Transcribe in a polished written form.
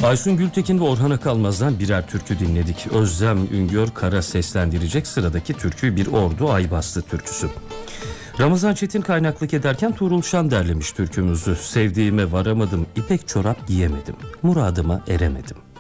Aysun Gültekin ve Orhan Akalmaz'dan birer türkü dinledik. Özlem Üngör Kara seslendirecek sıradaki türkü bir Ordu Aybastı türküsü. Ramazan Çetin kaynaklık ederken Tuğrul Şan derlemiş türkümüzü. Sevdiğime varamadım, ipek çorap giyemedim, muradıma eremedim.